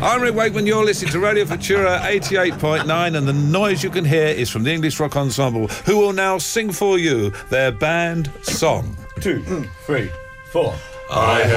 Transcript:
I'm Rick Wakeman, you're listening to Radio Futura 88.9, and the noise you can hear is from the English Rock Ensemble, who will now sing for you their band song. 2, 3, 4. I